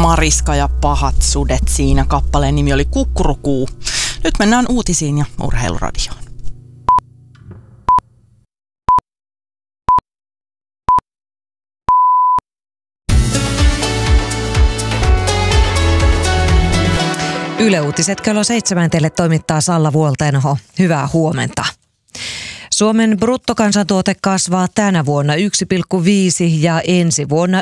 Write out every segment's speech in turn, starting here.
Mariska ja pahat sudet siinä. Kappaleen nimi oli Kukkurukuu. Nyt mennään uutisiin ja urheiluradioon. Yle Uutiset kello 7 teille toimittaa Salla Vuoltenho. Hyvää huomenta. Suomen bruttokansantuote kasvaa tänä vuonna 1,5 ja ensi vuonna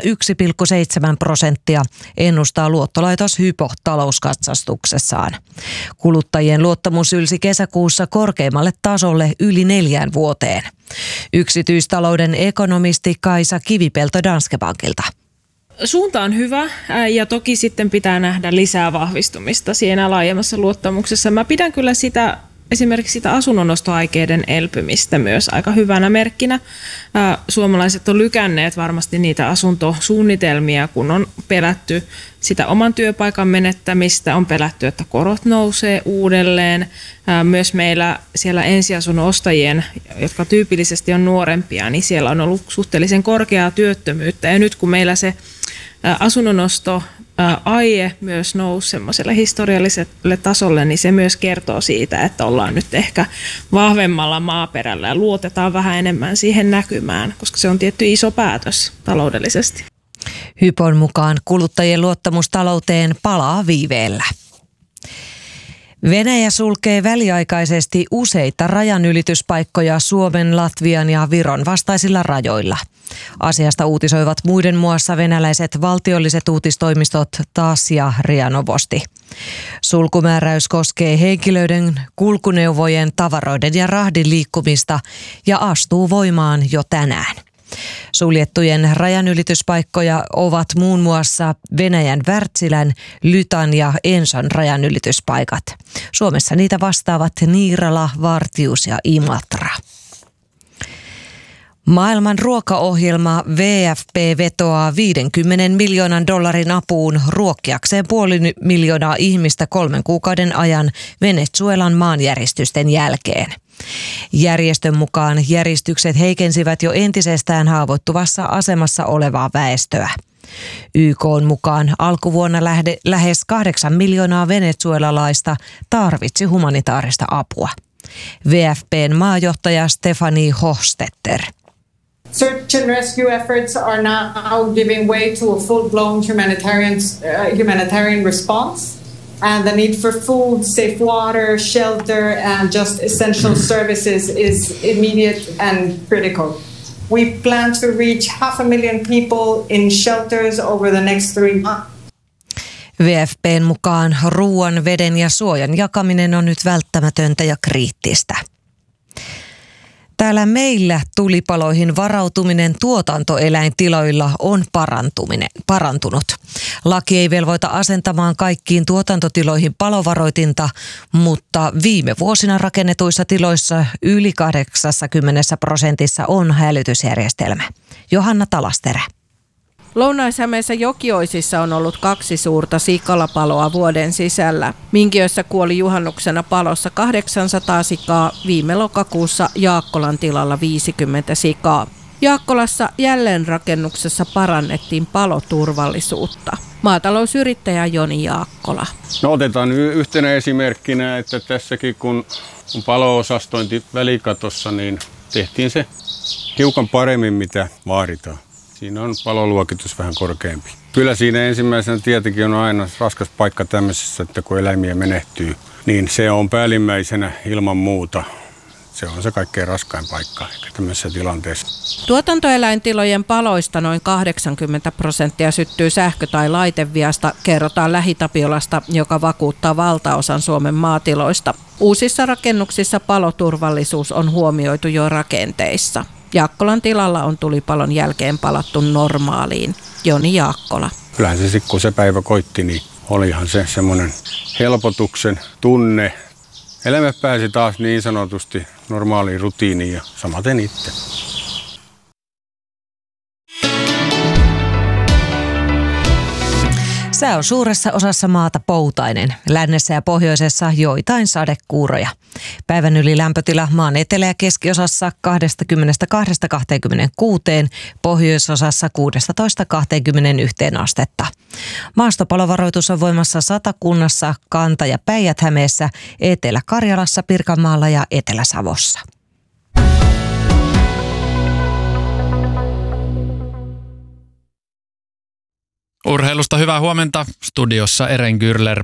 1,7%, ennustaa luottolaitos Hypo talouskatsastuksessaan. Kuluttajien luottamus ylsi kesäkuussa korkeimmalle tasolle yli 4 vuoteen. Yksityistalouden ekonomisti Kaisa Kivipelto Danske Bankilta. Suunta on hyvä ja toki sitten pitää nähdä lisää vahvistumista siinä laajemmassa luottamuksessa. Mä pidän kyllä esimerkiksi sitä asunnonostoaikeiden elpymistä myös aika hyvänä merkkinä. Suomalaiset on lykänneet varmasti niitä asuntosuunnitelmia, kun on pelätty sitä oman työpaikan menettämistä, on pelätty, että korot nousee uudelleen. Myös meillä siellä ensiasunnon ostajien, jotka tyypillisesti on nuorempia, niin siellä on ollut suhteellisen korkeaa työttömyyttä. Ja nyt kun meillä se asunnonosto aie myös nousi semmoiselle historialliselle tasolle, niin se myös kertoo siitä, että ollaan nyt ehkä vahvemmalla maaperällä ja luotetaan vähän enemmän siihen näkymään, koska se on tietty iso päätös taloudellisesti. Hypon mukaan kuluttajien luottamus talouteen palaa viiveellä. Venäjä sulkee väliaikaisesti useita rajanylityspaikkoja Suomen, Latvian ja Viron vastaisilla rajoilla. Asiasta uutisoivat muiden muassa venäläiset valtiolliset uutistoimistot TASS ja RIA Novosti. Sulkumääräys koskee henkilöiden, kulkuneuvojen, tavaroiden ja rahdin liikkumista ja astuu voimaan jo tänään. Suljettujen rajanylityspaikkoja ovat muun muassa Venäjän Wärtsilän, Lytan ja Enson rajanylityspaikat. Suomessa niitä vastaavat Niirala, Vartius ja Imatra. Maailman ruokaohjelma WFP vetoaa $50 miljoonan apuun ruokkiakseen 500 000 ihmistä 3 kuukauden ajan Venezuelan maanjäristysten jälkeen. Järjestön mukaan järistykset heikensivät jo entisestään haavoittuvassa asemassa olevaa väestöä. YK:n mukaan alkuvuonna lähes 8 miljoonaa venezuelalaista tarvitsi humanitaarista apua. WFP:n maajohtaja Stefanie Hofstetter. Search and rescue efforts are now giving way to a full-blown humanitarian response. And the need for food, safe water, shelter, and just essential services is immediate and critical. We plan to reach 500,000 people in shelters over the next 3 months. WFP:n mukaan ruoan, veden ja suojan jakaminen on nyt välttämätöntä ja kriittistä. Täällä meillä tulipaloihin varautuminen tuotantoeläintiloilla on parantunut. Laki ei velvoita asentamaan kaikkiin tuotantotiloihin palovaroitinta, mutta viime vuosina rakennetuissa tiloissa yli 80% on hälytysjärjestelmä. Johanna Talasterä. Lounais-Hämeessä Jokioisissa on ollut 2 suurta sikalapaloa vuoden sisällä. Minkiössä kuoli juhannuksena palossa 800 sikaa, viime lokakuussa Jaakkolan tilalla 50 sikaa. Jaakkolassa jälleenrakennuksessa parannettiin paloturvallisuutta. Maatalousyrittäjä Joni Jaakkola. No otetaan yhtenä esimerkkinä, että tässäkin kun on palo-osastointi välikatossa, niin tehtiin se hiukan paremmin mitä vaaditaan. Siinä on paloluokitus vähän korkeampi. Kyllä siinä ensimmäisenä tietenkin on aina raskas paikka tämmöisessä, että kun eläimiä menehtyy, niin se on päällimmäisenä ilman muuta. Se on se kaikkein raskain paikka tämmöisessä tilanteessa. Tuotantoeläintilojen paloista noin 80% syttyy sähkö- tai laiteviasta, kerrotaan Lähi-Tapiolasta, joka vakuuttaa valtaosan Suomen maatiloista. Uusissa rakennuksissa paloturvallisuus on huomioitu jo rakenteissa. Jaakkolan tilalla on tulipalon jälkeen palattu normaaliin. Joni Jaakkola. Kyllähän se sitten, kun se päivä koitti, niin olihan se semmoinen helpotuksen tunne. Elämä pääsi taas niin sanotusti normaaliin rutiiniin ja samaten itse. Sää on suuressa osassa maata poutainen. Lännessä ja pohjoisessa joitain sadekuuroja. Päivän yli lämpötila maan etelä- ja keskiosassa 22–26, pohjoisosassa 16–21 astetta. Maastopalovaroitus on voimassa Satakunnassa, Kanta- ja Päijät-Hämeessä, Etelä-Karjalassa, Pirkanmaalla ja Etelä-Savossa. Urheilusta hyvää huomenta. Studiossa Eren Gürler.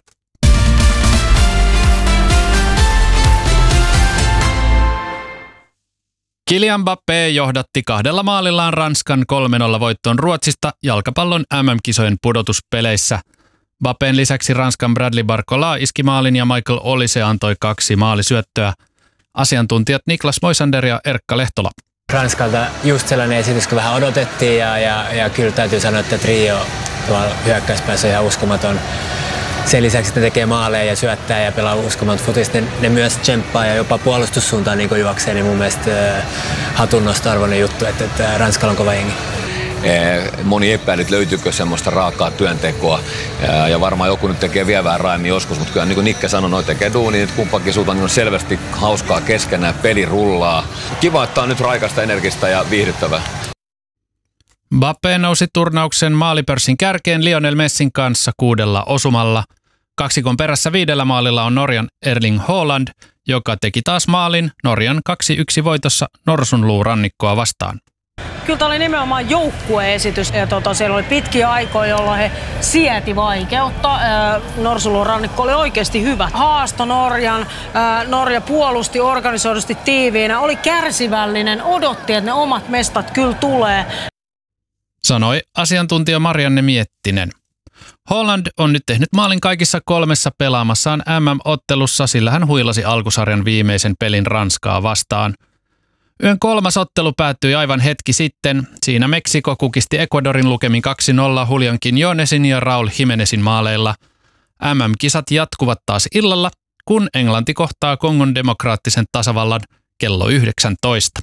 Kylian Mbappé johdatti 2 maalillaan Ranskan 3-0 voittoon Ruotsista jalkapallon MM-kisojen pudotuspeleissä. Mbappén lisäksi Ranskan Bradley Barcola iski maalin ja Michael Olise antoi 2 maalisyöttöä. Asiantuntijat Niklas Moisander ja Erkka Lehtola. Ranskalta just sellainen esitys, kun vähän odotettiin ja kyllä täytyy sanoa, että trio tuolla hyökkäyspäässä on ihan uskomaton. Sen lisäksi, että ne tekee maaleja ja syöttää ja pelaa uskomaton futista, ne myös tsemppaa ja jopa puolustussuuntaan niin juoksee, niin mun mielestä hatunnosto-arvoinen juttu, että Ranskalla on kova jengi. Moni epäili, että löytyykö semmoista raakaa työntekoa ja varmaan joku nyt tekee vielä vähän raimmin joskus, mutta kyllä niin kuin Nikke sanoi, noi tekee duunia, että kumpakin suuntaan on selvästi hauskaa keskenään, peli rullaa. Kiva, että on nyt raikasta, energistä ja viihdyttävää. Mbappé nousi turnauksen maalipörssin kärkeen Lionel Messin kanssa 6 osumalla. Kaksikon perässä 5 maalilla on Norjan Erling Haaland, joka teki taas maalin Norjan 2-1 voitossa Norsunluurannikkoa vastaan. Kyllä tämä oli nimenomaan joukkueesitys. Siellä oli pitkiä aikoja, jolloin he sieti vaikeutta. Norsunluurannikko oli oikeasti hyvä. Haasto Norjan. Norja puolusti organisoidusti tiiviinä. Oli kärsivällinen, odotti, että ne omat mestat kyllä tulee. Sanoi asiantuntija Marianne Miettinen. Haaland on nyt tehnyt maalin kaikissa 3 pelaamassaan MM-ottelussa, sillä hän huilasi alkusarjan viimeisen pelin Ranskaa vastaan. Yön 3. ottelu päättyi aivan hetki sitten. Siinä Meksiko kukisti Ecuadorin lukemin 2-0 Julian Quiñonesin ja Raúl Jiménezin maaleilla. MM-kisat jatkuvat taas illalla, kun Englanti kohtaa Kongon demokraattisen tasavallan kello 19.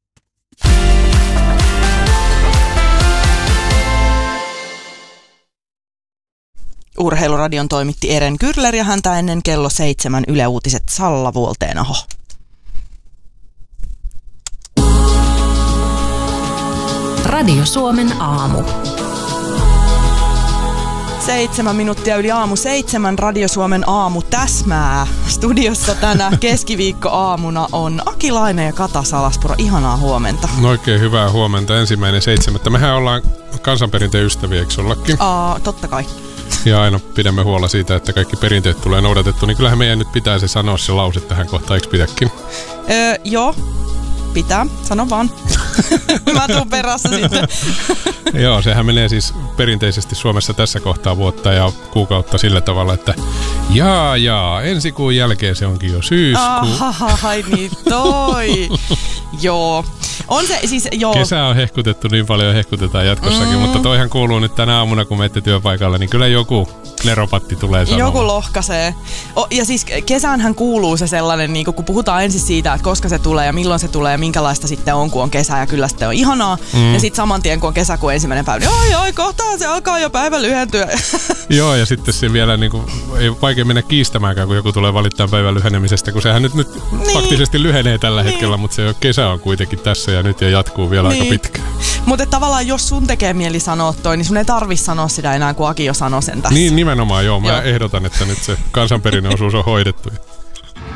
Urheiluradion toimitti Eren Gürler ja häntä ennen kello 7 Yle Uutiset Salla Vuolteenaho. Radio Suomen aamu. 7 minuuttia yli aamu 7 Radio Suomen aamu täsmää. Studiossa tänä keskiviikkoaamuna on Aki Laine ja Kata Salaspuro. Ihanaa huomenta. Oikein hyvää huomenta. 1.7. Mehän ollaan kansanperinteen ystäviä, eikö ollakin? Totta kai. Ja aina pidämme huolta siitä, että kaikki perinteet tulee noudatettu, niin kyllähän meidän nyt pitää se sanoa se lause tähän kohtaan, eikö pitääkin? Joo, pitää. Sano vaan. Mä tuun perässä sitten. Joo, sehän menee siis perinteisesti Suomessa tässä kohtaa vuotta ja kuukautta sillä tavalla, että ensi kuun jälkeen se onkin jo syyskuu. Ai niin toi. Joo. On se siis, joo. Kesä on hehkutettu niin paljon ja hehkutetaan jatkossakin, mutta toihan kuuluu nyt tänä aamuna, kun menette työpaikalla, niin kyllä joku neropatti tulee sanomaan. Joku lohkaisee. Ja siis kesäänhän kuuluu se sellainen, niin kun puhutaan ensin siitä, että koska se tulee ja milloin se tulee ja minkälaista sitten on, kun on kesä ja kyllä sitten on ihanaa. Ja sitten saman tien, kun on kesäkuun ensimmäinen päivä, niin ai, kohtaan se alkaa jo päivä lyhentyä. Joo, ja sitten se vielä niin kuin, ei vaikea mennä kiistämäänkään, kun joku tulee valittaa päivän lyhenemisestä, kun sehän nyt faktisesti lyhenee tällä hetkellä, mutta se kesä on kuitenkin tässä ja nyt ja jatkuu vielä aika pitkään. Mutta tavallaan jos sun tekee mieli sanoa toi, niin sun ei tarvitse sanoa sitä enää, kun Aki jo sanoi sen tässä. Niin nimenomaan, joo. Mä ehdotan, että nyt se kansanperinneosuus on hoidettu.